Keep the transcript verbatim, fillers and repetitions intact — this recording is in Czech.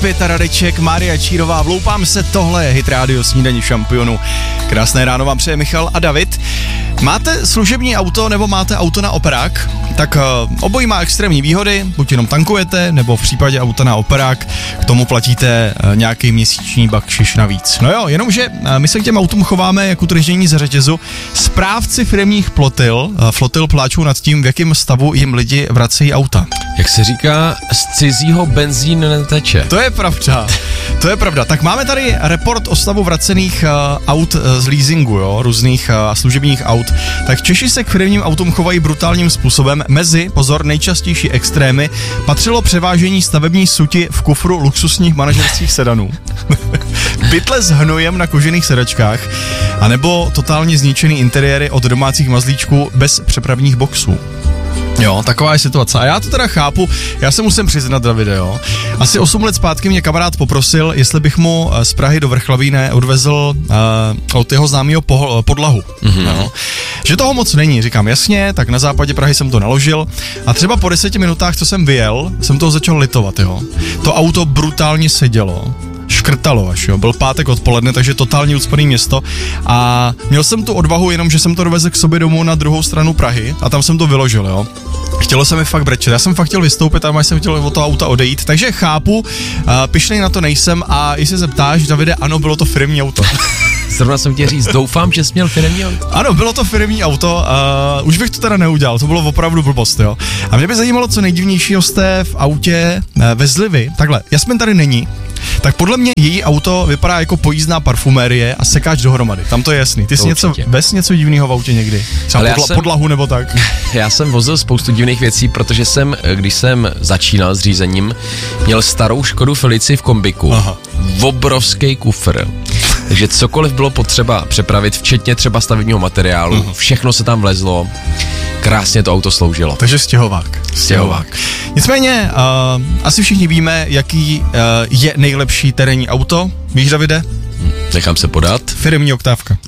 Pěta Radeček, Mária Čírová, vloupám se, tohle je Hit Radio Snídaní šampionů. Krásné ráno vám přeje Michal a David. Máte služební auto nebo máte auto na operák? Tak uh, obojí má extrémní výhody, buď jenom tankujete, nebo v případě auta na operák k tomu platíte uh, nějaký měsíční bakšiš navíc. No jo, jenomže uh, my se k těm autům chováme jako tržení ze řetězu. Správci firemních flotil, uh, flotil pláčou nad tím, v jakém stavu jim lidi vracejí auta. Jak se říká, z cizího benzín neteče. To je pravda, to je pravda. Tak máme tady report o stavu vracených uh, aut uh, z leasingu, jo, různých uh, služebních aut. Tak Češi se k firmním autům chovají brutálním způsobem. Mezi, pozor, nejčastější extrémy patřilo převážení stavební suti v kufru luxusních manažerských sedanů. Pytle s hnojem na kožených sedačkách, anebo totálně zničený interiéry od domácích mazlíčků bez přepravních boxů. Jo, taková je situace. A já to teda chápu, já se musím přiznat, Davide, jo. Asi osm let zpátky mě kamarád poprosil, jestli bych mu z Prahy do Vrchlavíne odvezl uh, od jeho známého po, podlahu. Mm-hmm. Jo. Že toho moc není, říkám jasně, tak na západě Prahy jsem to naložil a třeba po deseti minutách, co jsem vyjel, jsem toho začal litovat, jo. To auto brutálně sedělo. Škrtalo až, jo. Byl pátek odpoledne, takže totálně ucpaný město a měl jsem tu odvahu jenom, že jsem to dovezl k sobě domů na druhou stranu Prahy a tam jsem to vyložil, jo. Chtělo se mi fakt brečet, já jsem fakt chtěl vystoupit a jsem chtěl od toho auta odejít, takže chápu, uh, pyšnej na to nejsem a jestli se ptáš, Davide, ano, bylo to firemní auto. Zrovna jsem tě říct, doufám, že jsi měl firemní auto. Ano, bylo to firemní auto, uh, už bych to teda neudělal, to bylo opravdu blbost, jo. A mě by zajímalo, co nejdivnějšího jste v autě uh, vezli vy. Takhle, Jasmin tady není, tak podle mě její auto vypadá jako pojízdná parfumérie a sekáč dohromady. Tam to je jasný. Ty jsi něco, bez něco divného v autě někdy? Třeba podla, jsem, podlahu nebo tak? Já jsem vozil spoustu divných věcí, protože jsem, když jsem začínal s řízením, měl starou Škodu Felici v kombiku. Aha. Obrovský kufr. Takže cokoliv bylo potřeba přepravit, včetně třeba stavebního materiálu, uh-huh. všechno se tam vlezlo, krásně to auto sloužilo. Takže stěhovák. Stěhovák. Nicméně, uh, asi všichni víme, jaký uh, je nejlepší terénní auto. Víš, Davide? Nechám se podat. Firemní Oktávka.